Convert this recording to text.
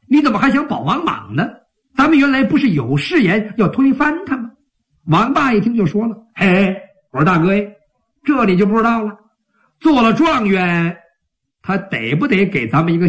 你怎么还想保王莽呢？咱们原来不是有誓言要推翻他吗？王霸一听就说了，嘿，我说大哥，这你就不知道了，做了状元他得不得给咱们一个